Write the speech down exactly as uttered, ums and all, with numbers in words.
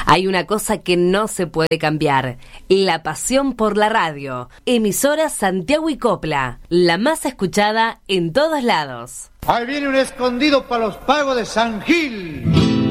Hay una cosa que no se puede cambiar: la pasión por la radio. Emisora Santiago y Copla, la más escuchada en todos lados. Ahí viene un escondido para los pagos de San Gil.